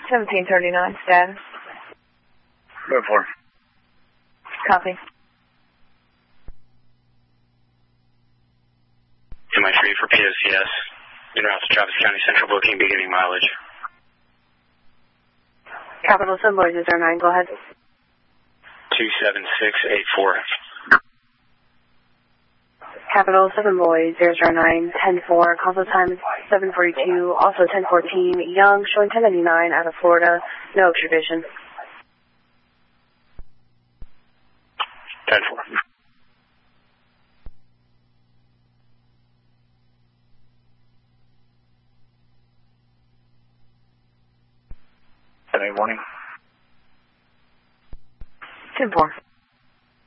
1739, status. Move for. Copy. MI3 for POCS. En route to Travis County Central, booking beginning mileage. Capital 7 Boys 09, go ahead. 27684. Capital 7 Boys 009, 10-4, console time is 7:42, also 10:14, Young, showing 1099 out of Florida, no extradition. 10-4. Any warning? 10-4.